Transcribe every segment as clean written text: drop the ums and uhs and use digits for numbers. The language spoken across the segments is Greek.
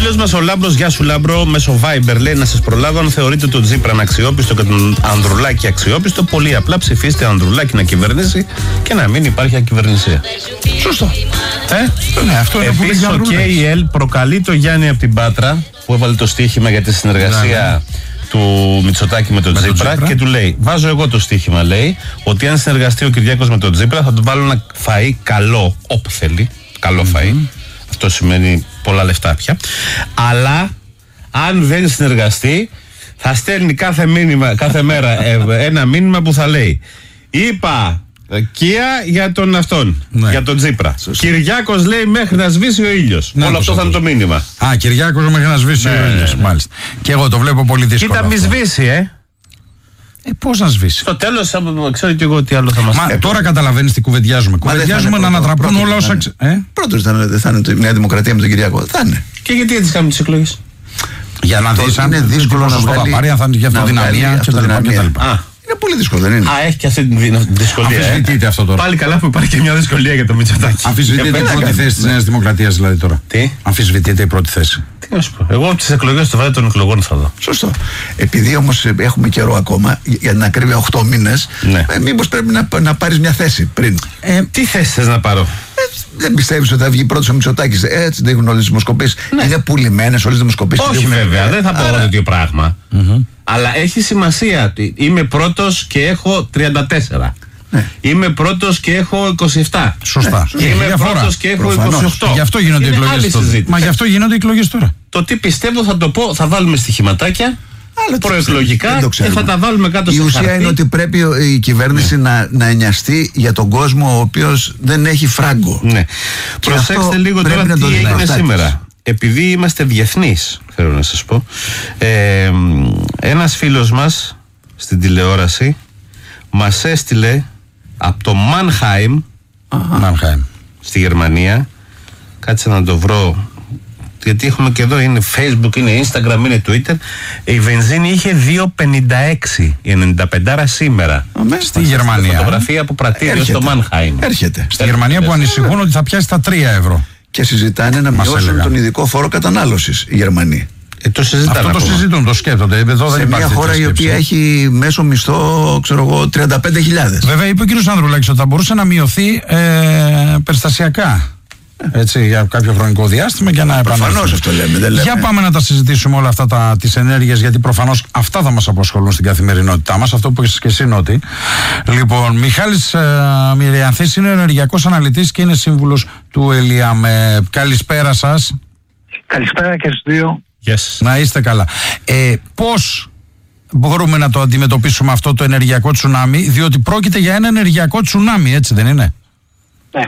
Φίλος μας ο Λάμπρος, γεια σου Λάμπρο, μέσω Viber λέει να σας προλάβω αν θεωρείτε τον Τσίπρα αναξιόπιστο και τον Ανδρουλάκη αξιόπιστο. Πολύ απλά ψηφίστε Ανδρουλάκη να κυβερνήσει και να μην υπάρχει ακυβερνησία. Σωστό. Ναι, αυτό είναι. Επίσης ο KL προκαλεί το Γιάννη από την Πάτρα που έβαλε το στοίχημα για τη συνεργασία του Μητσοτάκη με τον Τσίπρα και του λέει: βάζω εγώ το στοίχημα, λέει, ότι αν συνεργαστεί ο Κυριάκος με τον Τσίπρα θα του βάλω ένα φαΐ καλό, όπου θέλει. Καλό φαΐ. Αυτό σημαίνει πολλά λεφτά πια. Αλλά αν δεν συνεργαστεί, θα στέλνει κάθε μέρα ένα μήνυμα που θα λέει: είπα Κία για τον αυτόν, για τον Τσίπρα. Κυριάκος λέει μέχρι να σβήσει ο ήλιος. Όλο αυτό θα είναι το μήνυμα. Κυριάκος μέχρι να σβήσει ο ήλιος. Μάλιστα. Και εγώ το βλέπω πολύ δύσκολο. Κοίτα, μη σβήσει, πώς να σβήσει. Στο τέλος, ξέρω και εγώ τι άλλο θα μας πει. Τώρα καταλαβαίνεις τι κουβεντιάζουμε. Κουβεντιάζουμε να ανατραπούν όλα όσα. Πρώτος δεν θα είναι η Νέα Δημοκρατία με τον Κυριάκο. Θα είναι. Και γιατί έτσι κάνουν τις εκλογές? Για να δεις αν είναι δύσκολο να βγάλει. Αν θα είναι για αυτοδυναμία κτλ. Είναι πολύ δύσκολο, δεν είναι? Έχει και αυτή τη δυσκολία. Αμφισβητείτε αυτό τώρα. Πάλι καλά που υπάρχει και μια δυσκολία για το Μητσοτάκη. Αμφισβητείτε η πρώτη θέση της Νέας Δημοκρατίας δηλαδή τώρα. Τι? Αμφισβητείτε η πρώτη θέση. Τι να σου πω. Εγώ από τις εκλογές του βράδυ των εκλογών θα δω. Σωστό. Επειδή όμως έχουμε καιρό ακόμα, για την ακρίβεια 8 μήνες, μήπως πρέπει να πάρεις μια θέση πριν. Τι θέση θες να πάρω? Δεν πιστεύεις ότι θα βγει πρώτος ο Μητσοτάκης? Έτσι δείχνουν όλες τις δημοσκοπήσεις. Είναι πουλημένες όλες τις δημοσκοπήσεις. Όχι βέβαια, δεν θα πω εγώ τέτοιο πράγμα. Αλλά έχει σημασία. Είμαι πρώτος και έχω 34. Είμαι πρώτος και έχω 27. Σωστά. Είμαι πρώτος και έχω 28. Γι' αυτό γίνονται οι εκλογές τώρα. Μα γι' αυτό γίνονται οι εκλογές τώρα. Το τι πιστεύω θα το πω, θα βάλουμε στοιχηματάκια προεκλογικά και θα τα βάλουμε κάτω στο χαρτί. Η ουσία είναι ότι πρέπει η κυβέρνηση να ενοιαστεί για τον κόσμο ο οποίος δεν έχει φράγκο. Προσέξτε λίγο τώρα τι έγινε σήμερα. Επειδή είμαστε διεθνείς, θέλω να σας πω, ένας φίλος μας στην τηλεόραση μας έστειλε από το Μάνχαιμ στη Γερμανία. Κάτσε να το βρω, γιατί έχουμε και εδώ, είναι Facebook, είναι Instagram, είναι Twitter. Η βενζίνη είχε 2,56 η 95 σήμερα. Στη Γερμανία. Φωτογραφία από πρατήριο στο Μάνχαιμ. Έρχεται. Στη Γερμανία που ανησυχούν ότι θα πιάσει τα 3 ευρώ. Και συζητάνε να μειώσουν τον ειδικό φόρο κατανάλωσης οι Γερμανοί. Το συζητάνε. Αυτό το συζητούν, το σκέφτονται. Εδώ σε μια χώρα η οποία έχει μέσο μισθό, ξέρω εγώ, 35.000. Βέβαια, είπε ο κ. Ανδρουλάκης ότι θα μπορούσε να μειωθεί περιστασιακά. Έτσι, για κάποιο χρονικό διάστημα και να επανέλθει. Προφανώς αυτό λέμε, δεν λέμε. Για πάμε να τα συζητήσουμε όλα αυτά τις ενέργειες, γιατί προφανώς αυτά θα μας απασχολούν στην καθημερινότητά μας. Αυτό που είσαι και εσύ, Νότι. Λοιπόν, Μιχάλης Μυριανθής είναι ο ενεργειακός αναλυτής και είναι σύμβουλος του ΕΛΙΑΜ. Καλησπέρα σας. Καλησπέρα και στους δύο. Yes. Να είστε καλά. Πώς μπορούμε να το αντιμετωπίσουμε αυτό το ενεργειακό τσουνάμι, διότι πρόκειται για ένα ενεργειακό τσουνάμι, έτσι δεν είναι? Ναι.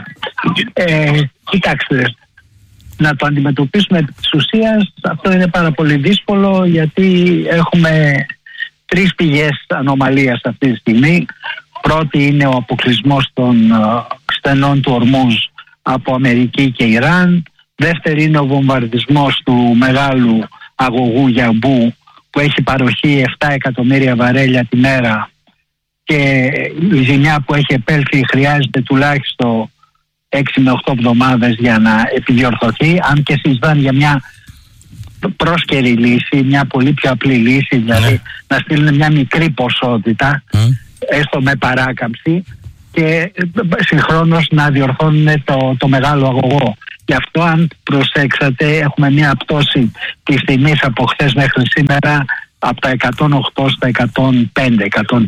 Κοιτάξτε, να το αντιμετωπίσουμε επί της ουσίας, αυτό είναι πάρα πολύ δύσκολο, γιατί έχουμε 3 πηγές ανομαλίας αυτή τη στιγμή. Πρώτη είναι ο αποκλεισμός των στενών του Ορμούζ από Αμερική και Ιράν. Δεύτερη είναι ο βομβαρδισμός του μεγάλου αγωγού Γιαμπού, που έχει παροχή 7 εκατομμύρια βαρέλια τη μέρα, και η ζημιά που έχει επέλθει χρειάζεται τουλάχιστον 6 με 8 εβδομάδες για να επιδιορθωθεί, αν και συζητάνε για μια πρόσκαιρη λύση, μια πολύ πιο απλή λύση, δηλαδή να στείλουν μια μικρή ποσότητα, έστω με παράκαμψη, και συγχρόνως να διορθώνουν το μεγάλο αγωγό. Γι' αυτό, αν προσέξατε, έχουμε μια πτώση της τιμής από χθες μέχρι σήμερα από τα 108 στα 105,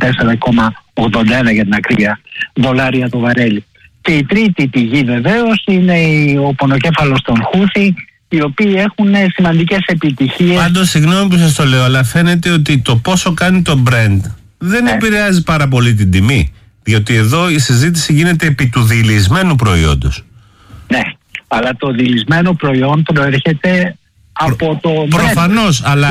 104,81 για την ακρίβεια δολάρια το βαρέλι. Και η τρίτη πηγή βεβαίως είναι ο πονοκέφαλος των Χούθι, οι οποίοι έχουν σημαντικές επιτυχίες. Πάντως, συγγνώμη που σας το λέω, αλλά φαίνεται ότι το πόσο κάνει το Brent δεν επηρεάζει πάρα πολύ την τιμή. Διότι εδώ η συζήτηση γίνεται επί του διηλυσμένου προϊόντος. Ναι, αλλά το διηλυσμένο προϊόν προέρχεται από το προφανώς, αλλά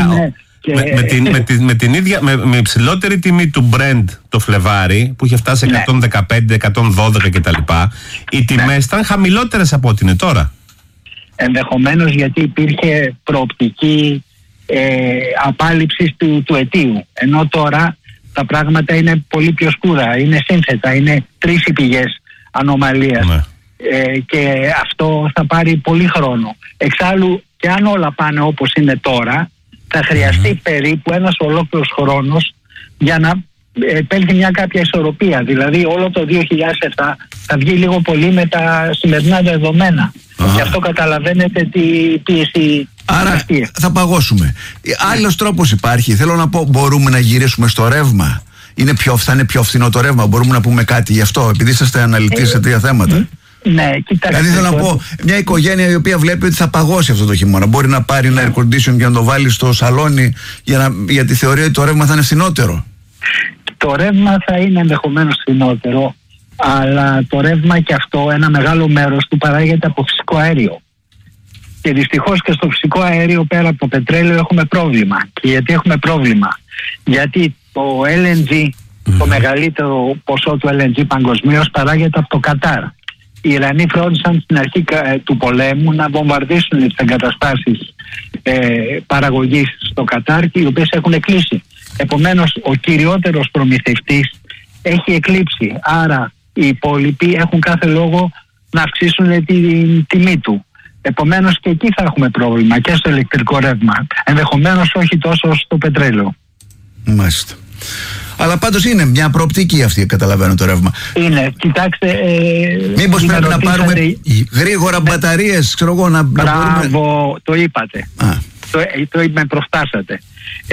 με υψηλότερη τιμή του Brent το Φλεβάρι, που είχε φτάσει 115, 112 κτλ. Οι τιμές ήταν χαμηλότερες από ό,τι είναι τώρα. Ενδεχομένως γιατί υπήρχε προοπτική απάλληψης του αιτίου. Ενώ τώρα τα πράγματα είναι πολύ πιο σκούρα, είναι σύνθετα, είναι 3 οι πηγές ανομαλίας. Και αυτό θα πάρει πολύ χρόνο. Εξάλλου και αν όλα πάνε όπως είναι τώρα, θα χρειαστεί περίπου ένας ολόκληρος χρόνος για να επέλθει μια κάποια ισορροπία. Δηλαδή όλο το 2007 θα βγει λίγο πολύ με τα σημερινά δεδομένα. Γι' αυτό καταλαβαίνετε τι πίεση. Άρα θα παγώσουμε. Άλλος τρόπος υπάρχει. Θέλω να πω, μπορούμε να γυρίσουμε στο ρεύμα. Θα είναι πιο φθηνό το ρεύμα. Μπορούμε να πούμε κάτι γι' αυτό, επειδή είσαστε αναλυτής σε 3 θέματα. Ναι, κοιτάξτε. Δηλαδή θέλω να πω, μια οικογένεια η οποία βλέπει ότι θα παγώσει αυτό το χειμώνα, μπορεί να πάρει ένα air condition και να το βάλει στο σαλόνι γιατί θεωρεί ότι το ρεύμα θα είναι φθηνότερο. Το ρεύμα θα είναι ενδεχομένως φθηνότερο, αλλά το ρεύμα και αυτό, ένα μεγάλο μέρος του παράγεται από φυσικό αέριο. Και δυστυχώς και στο φυσικό αέριο, πέρα από το πετρέλαιο, έχουμε πρόβλημα. Και γιατί έχουμε πρόβλημα? Γιατί το LNG, το μεγαλύτερο ποσό του LNG παγκοσμίως, παράγεται από το Κατάρ. Οι Ιρανοί φρόντισαν στην αρχή του πολέμου να βομβαρδίσουν τις εγκαταστάσεις παραγωγής στο Κατάρ, και οι οποίες έχουν κλείσει. Επομένως, ο κυριότερος προμηθευτής έχει εκλείψει. Άρα οι υπόλοιποι έχουν κάθε λόγο να αυξήσουν την τιμή του. Επομένως και εκεί θα έχουμε πρόβλημα, και στο ηλεκτρικό ρεύμα. Ενδεχομένως όχι τόσο στο πετρέλαιο. Μάλιστα. Αλλά πάντως είναι μια προοπτική αυτή, καταλαβαίνω, το ρεύμα. Είναι, κοιτάξτε. Μήπως πρέπει να πάρουμε γρήγορα μπαταρίες, ξέρω εγώ, να. Μπράβο, το είπατε. Το με προφτάσατε.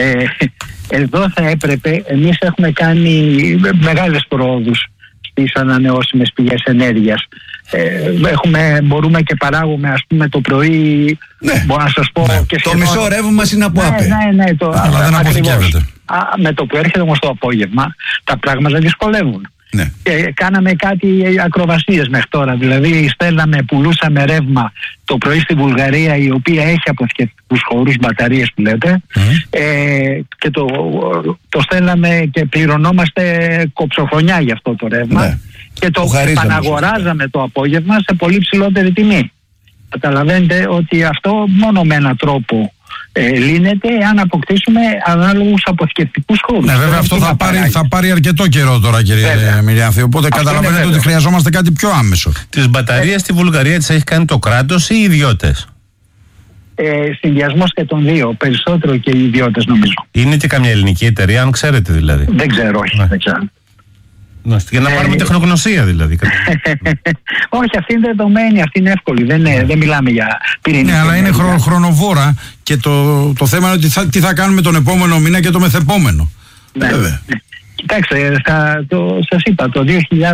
Εδώ θα έπρεπε, εμείς έχουμε κάνει μεγάλες προόδους στις ανανεώσιμες πηγές ενέργειας. Μπορούμε και παράγουμε, ας πούμε, το πρωί. Ναι. Μπορώ να σας πω. Ναι. Και το μισό ρεύμα μας είναι από ΑΠΕ. Ναι, αλλά δεν αποθηκεύεται. Με το που έρχεται όμως το απόγευμα, τα πράγματα δυσκολεύουν. Ναι. Και κάναμε κάτι ακροβασίες μέχρι τώρα. Δηλαδή πουλούσαμε ρεύμα το πρωί στη Βουλγαρία, η οποία έχει αποθηκευτικούς χώρους, μπαταρίες που λέτε, και το στέλναμε και πληρωνόμαστε κοψοφωνιά για αυτό το ρεύμα. Ναι. Και το επαναγοράζαμε το απόγευμα σε πολύ ψηλότερη τιμή. Καταλαβαίνετε ότι αυτό μόνο με έναν τρόπο λύνεται αν αποκτήσουμε ανάλογους αποθηκευτικούς χώρους. Ναι, βέβαια, αυτό θα πάρει αρκετό καιρό τώρα, κύριε Μυριάνθη. Οπότε καταλαβαίνετε ότι χρειαζόμαστε κάτι πιο άμεσο. Τις μπαταρίες στη Βουλγαρία τις έχει κάνει το κράτος ή οι ιδιώτες? Συνδυασμός και των δύο. Περισσότερο και οι ιδιώτες, νομίζω. Είναι και καμιά ελληνική εταιρεία, αν ξέρετε δηλαδή? Δεν ξέρω, όχι. Δεν ξέρω. Για να πάρουμε τεχνογνωσία δηλαδή. Όχι, αυτή είναι δεδομένη, αυτή είναι εύκολη. Δεν μιλάμε για πυρηνική. Ναι, αλλά είναι χρονοβόρα και το θέμα είναι ότι τι θα κάνουμε τον επόμενο μήνα και το μεθεπόμενο. Ναι. Κοιτάξτε, σας είπα, το 2007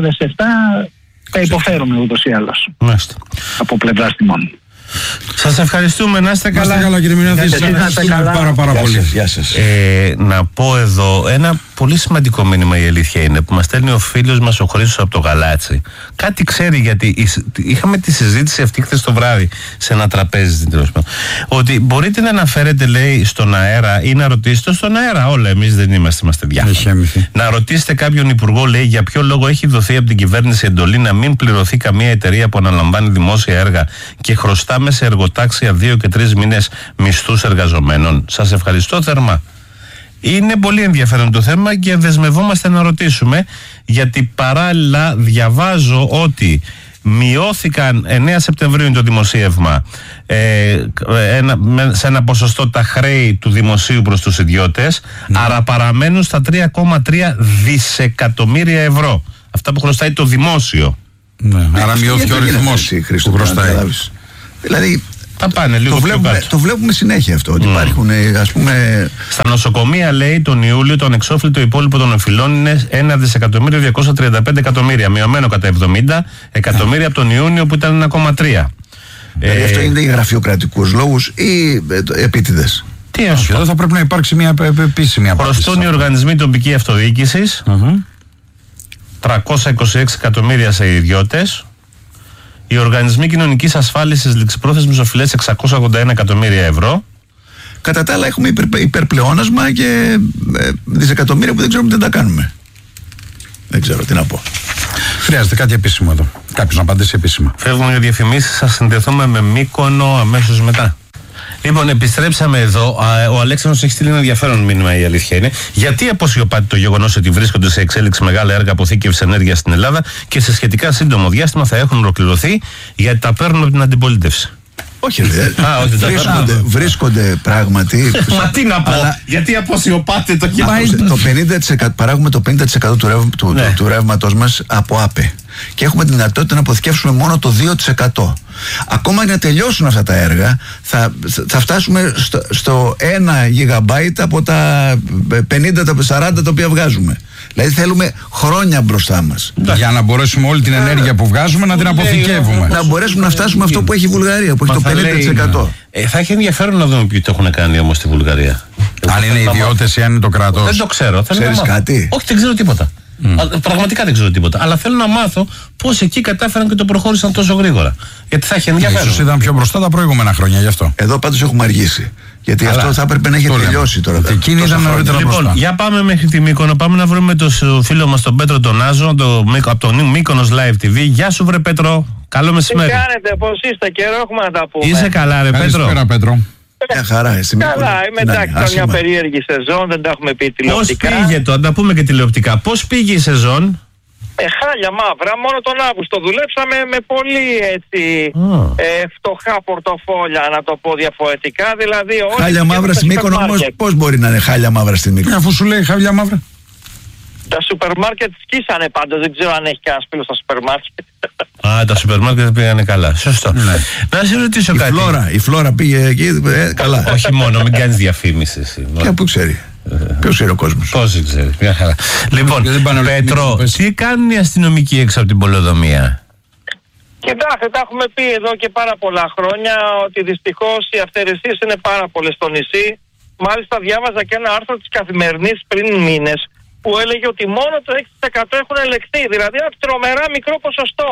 θα υποφέρουμε ούτως ή άλλως. Από πλευράς τιμών. Σας ευχαριστούμε, να είστε καλά. Να είστε καλά, κύριε Μυριάνθη. Σας ευχαριστούμε πάρα πολύ. Γεια σας. Να πω εδώ ένα πολύ σημαντικό μήνυμα, η αλήθεια είναι, που μας στέλνει ο φίλος μας ο Χρήστος από το Γαλάτσι. Κάτι ξέρει, γιατί είχαμε τη συζήτηση αυτή χθες το βράδυ σε ένα τραπέζι, ότι μπορείτε να αναφέρετε, λέει, στον αέρα ή να ρωτήσετε στον αέρα. Όλα, εμείς δεν είμαστε διάφοροι. Να ρωτήσετε κάποιον υπουργό, λέει, για ποιο λόγο έχει δοθεί από την κυβέρνηση εντολή να μην πληρωθεί καμία εταιρεία που αναλαμβάνει δημόσια έργα και χρωστάμε σε εργοτάξια 2 και 3 μήνες μισθούς εργαζομένων. Σας ευχαριστώ θερμά. Είναι πολύ ενδιαφέρον το θέμα και δεσμευόμαστε να ρωτήσουμε, γιατί παράλληλα διαβάζω ότι μειώθηκαν 9 Σεπτεμβρίου είναι το δημοσίευμα σε ένα ποσοστό τα χρέη του δημοσίου προς τους ιδιώτες, άρα παραμένουν στα 3,3 δισεκατομμύρια ευρώ. Αυτά που χρωστάει το δημόσιο. Άρα μειώθηκε ο ρυθμός που χρωστάει. Δηλαδή θα πάνε λίγο το βλέπουμε συνέχεια αυτό, ότι υπάρχουν, ας πούμε. Στα νοσοκομεία, λέει, τον Ιούλιο το ανεξόφλητο υπόλοιπο των οφειλών είναι 1.235 εκατομμύρια, μειωμένο κατά 70 εκατομμύρια από τον Ιούνιο που ήταν 1,3. Δηλαδή αυτό είναι για γραφειοκρατικούς λόγους ή επίτηδες? Τι εδώ θα πρέπει να υπάρξει μια επίσημη απάντηση. Χρωστούν οι οργανισμοί τοπικής αυτοδιοίκησης 326 εκατομμύρια σε ιδιώτες. Οι οργανισμοί κοινωνικής ασφάλισης ληξιπρόθεσμες οφειλές 681 εκατομμύρια ευρώ. Κατά τα άλλα έχουμε υπερπλεόνασμα και δισεκατομμύρια που δεν ξέρουμε τι τα κάνουμε. Δεν ξέρω τι να πω. Χρειάζεται κάτι επίσημο εδώ. Κάποιος να απαντήσει επίσημα. Φεύγουμε για διαφημίσεις, θα συνδεθούμε με Μύκονο αμέσως μετά. Λοιπόν, επιστρέψαμε εδώ. Ο Αλέξανδρος έχει στείλει ένα ενδιαφέρον μήνυμα, η αλήθεια είναι. Γιατί αποσιωπάται το γεγονός ότι βρίσκονται σε εξέλιξη μεγάλα έργα αποθήκευσης ενέργειας στην Ελλάδα και σε σχετικά σύντομο διάστημα θα έχουν ολοκληρωθεί, γιατί τα παίρνουν από την αντιπολίτευση? Όχι, βρίσκονται πράγματι. Μα τι να πω, γιατί αποσιωπάτε το παράγουμε το 50% του ρεύματος μας από ΑΠΕ. Και έχουμε τη δυνατότητα να αποθηκεύσουμε μόνο το 2%. Ακόμα και να τελειώσουν αυτά τα έργα, θα φτάσουμε στο 1 γιγαμπάιτ από τα 50, τα 40 τα οποία βγάζουμε. Δηλαδή θέλουμε χρόνια μπροστά μας. Για να μπορέσουμε όλη την ενέργεια που βγάζουμε να την αποθηκεύουμε. Να μπορέσουμε να φτάσουμε αυτό που έχει η Βουλγαρία, που έχει το 50%. Θα έχει ενδιαφέρον να δούμε ποιοι το έχουν κάνει όμως στη Βουλγαρία. Αν είναι ιδιώτες ή αν είναι το κράτος. Δεν το ξέρω. Ξέρεις κάτι? Όχι, δεν ξέρω τίποτα. Πραγματικά δεν ξέρω τίποτα. Αλλά θέλω να μάθω πώς εκεί κατάφεραν και το προχώρησαν τόσο γρήγορα. Γιατί θα έχει ενδιαφέρον. Ίσως ήταν πιο μπροστά τα προηγούμενα χρόνια γι' αυτό. Εδώ πάντως έχουμε αργήσει. Γιατί αυτό θα έπρεπε να έχει τελειώσει τώρα. Εκείνη ήταν νωρίτερα μπροστά. Λοιπόν, για πάμε μέχρι τη Μύκονο. Πάμε να βρούμε τον φίλο μας τον Πέτρο τον Άζο από το Μύκονος Live TV. Γεια σου, βρε Πέτρο. Καλό μεσημέρι. Τι κάνετε, πώς είστε, καιρό έχουμε να τα πούμε. Είσαι καλά, ρε Πέτρο? Καλησπέρα, Πέτρο. Μια χαρά, εσύ. Καλά, είμαι εντάξει, μια περίεργη σεζόν, δεν τα έχουμε πει τηλεοπτικά. Πώς πήγε το, να τα πούμε και τηλεοπτικά. Πώς πήγε η σεζόν? Χάλια μαύρα, μόνο τον Αύγουστο δουλέψαμε με πολύ φτωχά πορτοφόλια, να το πω διαφορετικά. Δηλαδή, χάλια μαύρα στη Μύκονο όμως, πώς μπορεί να είναι χάλια μαύρα στη Μύκονο? Αφού σου λέει χάλια μαύρα. Τα σούπερ μάρκετ σκίσανε πάντως, δεν ξέρω αν έχει κανένα φίλο στα σούπερ μάρκετ. Τα σούπερ μάρκετ πήγανε καλά, σωστό. Ναι. Να σε ρωτήσω κάτι. Η Φλόρα πήγε εκεί, καλά. Όχι μόνο, μην κάνεις διαφήμιση. Ποια που ξέρει. Ποιος είναι ο κόσμος? Πώς ξέρει, μια χαρά. Λοιπόν, Πέτρο, τι κάνουν οι αστυνομικοί έξω από την πολεοδομία? Κοιτάξτε, τα έχουμε πει εδώ και πάρα πολλά χρόνια ότι δυστυχώς οι αυθαιρεσίες είναι πάρα πολλές στο νησί. Μάλιστα διάβαζα και ένα άρθρο της Καθημερινής πριν μήνες που έλεγε ότι μόνο το 6% έχουν ελεγχθεί. Δηλαδή ένα τρομερά μικρό ποσοστό.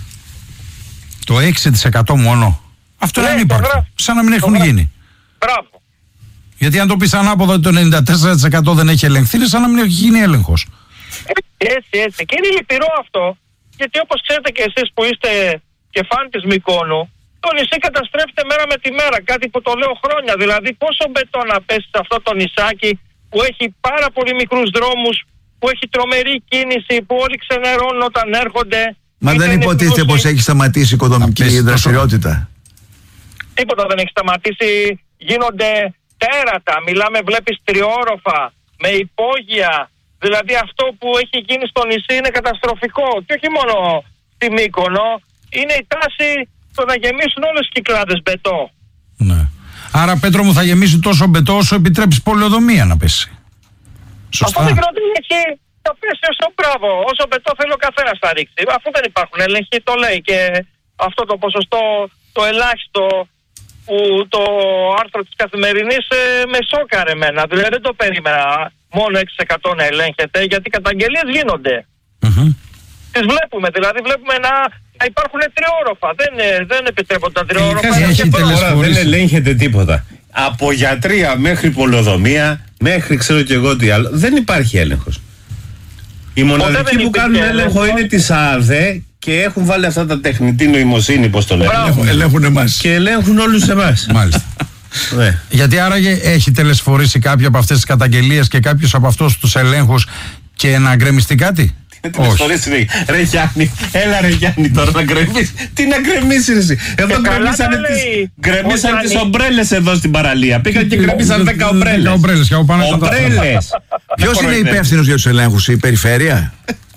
Το 6% μόνο? Αυτό είναι ανύπαρκτο. Σαν να μην έχουν γίνει. Μπράβο. Γιατί αν το πεις ανάποδα ότι το 94% δεν έχει ελεγχθεί, είναι σαν να μην έχει γίνει έλεγχος. Έτσι. Και είναι λυπηρό αυτό, γιατί όπως ξέρετε και εσείς που είστε και φαν της Μυκόνου, το νησί καταστρέφεται μέρα με τη μέρα, κάτι που το λέω χρόνια. Δηλαδή πόσο μπετό να πέσει σε αυτό το νησάκι που έχει πάρα πολύ μικρούς δρόμους, που έχει τρομερή κίνηση, που όλοι ξενερώνουν όταν έρχονται. Μα δεν υποτίθεται πως έχει σταματήσει η οικοδομική δραστηριότητα? Τίποτα δεν έχει σταματήσει, γίνονται τέρατα, μιλάμε, βλέπεις τριόροφα, με υπόγεια. Δηλαδή αυτό που έχει γίνει στο νησί είναι καταστροφικό. Και όχι μόνο στη Μύκονο, είναι η τάση το να γεμίσουν όλες οι κυκλάδες μπετό. Ναι. Άρα, Πέτρο μου, θα γεμίσει τόσο μπετό όσο επιτρέψει πολεοδομία να πέσει. Σωστά. Αυτό δεν έχει, θα πέσει όσο μπράβο. Όσο μπετό θέλει ο καθένας θα ρίξει. Αφού δεν υπάρχουν έλεγχοι, το λέει και αυτό το ποσοστό, το ελάχιστο, που το άρθρο της Καθημερινής με σόκαρε εμένα. Δηλαδή δεν το περίμενα μόνο 6% να ελέγχεται, γιατί καταγγελίες γίνονται. Τις βλέπουμε, δηλαδή βλέπουμε να υπάρχουν τριόροφα. Δεν επιτρέπονται τα τριόροφα. Δεν ελέγχεται τίποτα. Από γιατρία μέχρι πολεοδομία, μέχρι ξέρω και εγώ τι άλλο, δεν υπάρχει έλεγχος. Οι μοναδικοί που κάνουν έλεγχο είναι της ΑΔΕ και έχουν βάλει αυτά τα τεχνητή νοημοσύνη, πώς το λένε. Ελέγχουν εμάς. Και ελέγχουν όλους εμάς. Μάλιστα. Γιατί άραγε έχει τελεσφορήσει κάποια από αυτές τις καταγγελίες και κάποιος από αυτούς τους ελέγχους και να γκρεμιστεί κάτι? Όχι. Ρε Γιάννη, έλα ρε Γιάννη τώρα να γκρεμίσεις. Τι να γκρεμίσεις εσύ? Εδώ γκρεμίσαν τις ομπρέλες εδώ στην παραλία. Πήγαν και γκρεμίσαν 10 ομπρέλες. Ομπρέλες. Ποιος είναι υπεύθυνος για τους ελέγχους, η περιφέρεια?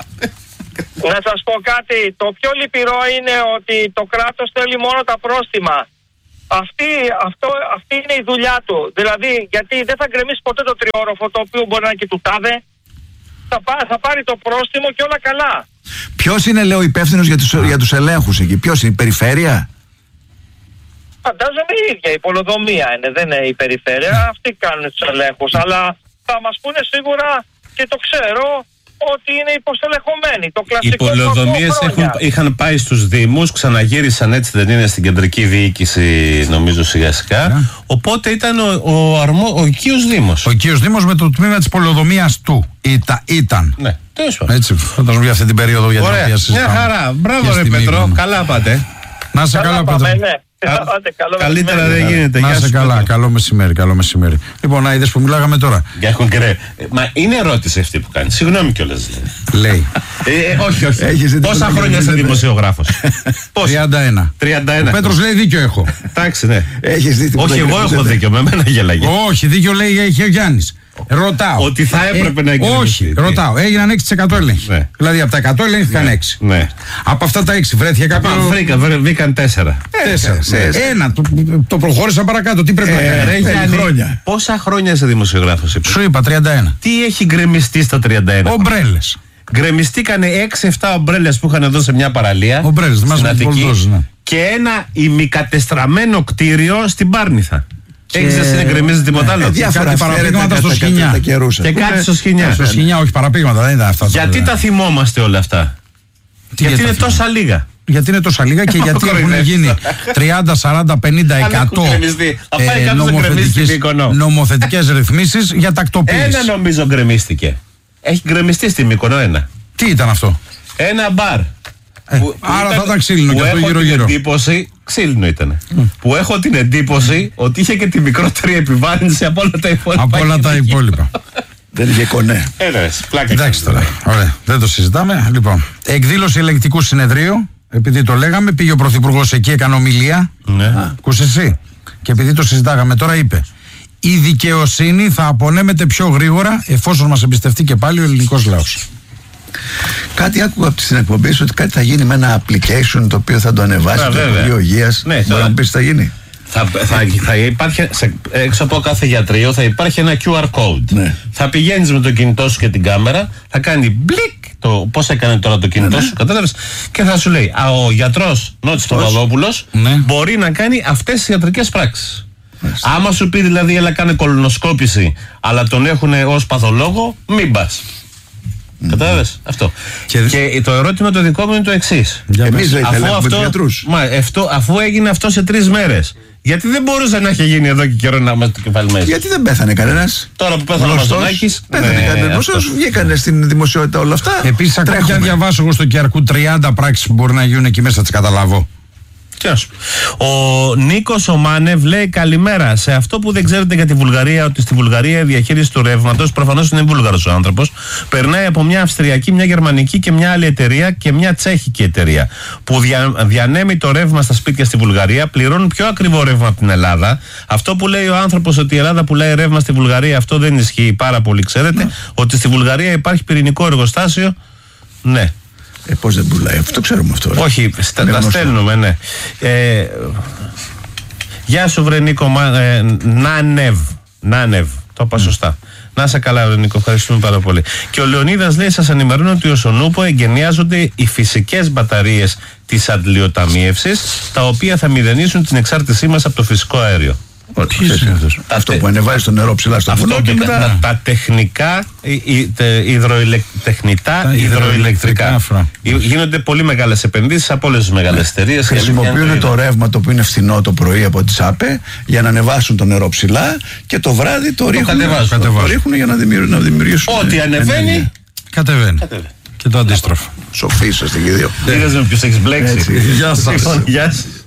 Να σας πω κάτι, το πιο λυπηρό είναι ότι το κράτος θέλει μόνο τα πρόστιμα. Αυτή είναι η δουλειά του. Δηλαδή, γιατί δεν θα γκρεμίσει ποτέ το τριόροφο, το οποίο μπορεί να είναι και του τάδε. Θα πάρει το πρόστιμο και όλα καλά. Ποιος είναι, λέω, υπεύθυνος για τους ελέγχους εκεί? Ποιος είναι, η περιφέρεια? Φαντάζομαι η ίδια, η πολεοδομία είναι, δεν είναι η περιφέρεια. Αυτοί κάνουν τους ελέγχους. Αλλά θα μας πούνε σίγουρα, και το ξέρω, ότι είναι υποστελεχωμένοι. Το κλασικό. Οι πολεοδομίες είχαν πάει στους Δήμους, ξαναγύρισαν, έτσι δεν είναι, στην κεντρική διοίκηση, νομίζω σιγά σιγά. Οπότε ήταν ο οικείος Δήμος. Ο οικείος Δήμος με το τμήμα της πολεοδομίας του. Ήταν. Ναι, τέλος πάντων. Έτσι, φαντάζομαι για αυτή την περίοδο για την οποία συζητάμε. Μια χαρά. Μπράβο ρε Πέτρο, καλά πάτε. Να είσαι καλά, Πέτρο. Ναι. Καλύτερα δεν γίνεται. Να είσαι καλά. Καλό μεσημέρι, καλό μεσημέρι. Λοιπόν, να είδες που μιλάγαμε τώρα. Μα είναι ερώτηση αυτή που κάνει. Συγγνώμη κιόλας. Λέει. Όχι. Πόσα χρόνια είσαι δημοσιογράφος? 31. Ο Πέτρος λέει δίκιο έχω. Εντάξει, ναι. Όχι, εγώ έχω δίκιο. Με μένα γελάγε. Όχι, δίκιο λέει έχει ο Γιάννης. Ρωτάω. Ότι θα έπρεπε να γίνει. Όχι, ρωτάω. Έγιναν 6% έλεγχοι. Ναι. Δηλαδή από τα 100 ελέγχθηκαν 6. Ναι. Από αυτά τα 6 βρέθηκε κάποιο. Βρήκαν 4. 4. Ένα. Το προχώρησα παρακάτω. Τι πρέπει να κάνει? Χρόνια. Πόσα χρόνια είσαι δημοσιογράφος? Σου είπα 31. Τι έχει γκρεμιστεί στα 31? Ομπρέλες. Γκρεμιστήκανε 6-7 ομπρέλες που είχαν εδώ σε μια παραλία. Ομπρέλες, στην Αττική, ναι. και ένα ημικατεστραμμένο κτίριο στην Πάρνηθα. Έχεις να συνεγκρεμίζει τίποτα άλλο? Διάφορα παραπήγματα στο Σχοινιά. Και κάτι στο Σχοινιά. Στο Σχοινιά, όχι παραπήγματα, δεν ήταν αυτά. Γιατί τα θυμόμαστε όλα αυτά? Γιατί είναι τόσα λίγα. Γιατί είναι τόσα λίγα και γιατί έχουν γίνει 30, 40, 50, 100 νομοθετικές ρυθμίσεις για τακτοποίηση. Ένα νομίζω γκρεμίστηκε. Έχει γκρεμιστεί στη Μύκονο ένα. Τι ήταν αυτό? Ένα μπαρ. Άρα θα ήταν ξύλινο και αυτό γύρω-γύρω. Ξύλινο ήταν. Που έχω την εντύπωση ότι είχε και τη μικρότερη επιβάρυνση από όλα τα υπόλοιπα. Δεν είχε κονέ. Εντάξει τώρα. Ωραία. Δεν το συζητάμε. Λοιπόν, εκδήλωση ελεγκτικού συνεδρίου. Επειδή το λέγαμε, πήγε ο Πρωθυπουργός εκεί, έκανε ομιλία. Ακούσε εσύ. Και επειδή το συζητάγαμε τώρα, είπε: η δικαιοσύνη θα απονέμεται πιο γρήγορα εφόσον μας εμπιστευτεί και πάλι ο ελληνικός λαός. Κάτι άκουγα από την εκπομπή ότι κάτι θα γίνει με ένα application το οποίο θα το ανεβάσει το Υπουργείο Υγείας. Ναι, μπορεί να μου πεις τι θα γίνει? Θα υπάρχει έξω από κάθε γιατρείο θα υπάρχει ένα QR code. Ναι. Θα πηγαίνεις με το κινητό σου και την κάμερα, θα κάνει μπλικ πώς έκανε τώρα το κινητό σου, κατάλαβες, και θα σου λέει ο γιατρός Νότης Παπαδόπουλος μπορεί να κάνει αυτές τις ιατρικές πράξεις. Άμα σου πει δηλαδή έλα κάνε κολονοσκόπηση αλλά τον έχουν ως παθολόγο, μην πας. Κατάλαβες αυτό. Και το ερώτημα το δικό μου είναι το εξής. Εμείς αφού έγινε αυτό σε 3 μέρες, γιατί δεν μπορούσε να έχει γίνει εδώ και καιρό να είμαστε το κεφάλι μέσα? Γιατί δεν πέθανε κανένας? Τώρα που πέθανε ο Μαζονάκης. Πέθανε κανένας. Βγήκανε στην δημοσιότητα όλα αυτά. Επίσης, ακόμα και αν διαβάσω εγώ στο Κιαρκού 30 πράξεις που μπορεί να γίνουν εκεί μέσα, τις καταλάβω. Ο Νίκος ο Μάνευ λέει καλημέρα. Σε αυτό που δεν ξέρετε για τη Βουλγαρία, ότι στη Βουλγαρία η διαχείριση του ρεύματος, προφανώς είναι βούλγαρος ο άνθρωπος, περνάει από μια αυστριακή, μια γερμανική και μια άλλη εταιρεία και μια τσέχικη εταιρεία που διανέμει το ρεύμα στα σπίτια στη Βουλγαρία, πληρώνουν πιο ακριβό ρεύμα από την Ελλάδα. Αυτό που λέει ο άνθρωπος ότι η Ελλάδα πουλάει ρεύμα στη Βουλγαρία, αυτό δεν ισχύει πάρα πολύ. Ξέρετε ότι στη Βουλγαρία υπάρχει πυρηνικό εργοστάσιο. Ναι. Πώς δεν πουλάει, αυτό ξέρουμε αυτό. Όχι, τα στέλνουμε, ναι. Γεια σου βρε Νίκο, Νάνευ, το είπα σωστά. Να είσαι καλά βρε Νίκο, ευχαριστούμε πάρα πολύ. Και ο Λεωνίδας λέει, σας ενημερώνω ότι ως Ονούπο εγκαινιάζονται οι φυσικές μπαταρίες της αντλιοταμίευσης, τα οποία θα μηδενίσουν την εξάρτησή μας από το φυσικό αέριο. Αυτό που ανεβάζει το νερό ψηλά στο βουνό και μετά. Τα τεχνικά υδροηλεκτρικά. Γίνονται πολύ μεγάλες επενδύσεις από όλες τις μεγάλες εταιρείες. Χρησιμοποιούν το ρεύμα το οποίο είναι φθηνό το πρωί από τις ΑΠΕ για να ανεβάσουν το νερό ψηλά και το βράδυ το ρίχνουν για να δημιουργήσουν. Ό,τι ανεβαίνει κατεβαίνει. Και το αντίστροφο. Σοφοί είσαστε και οι δύο. Είδες με ποιους έχεις μπλέξει. Γεια σας.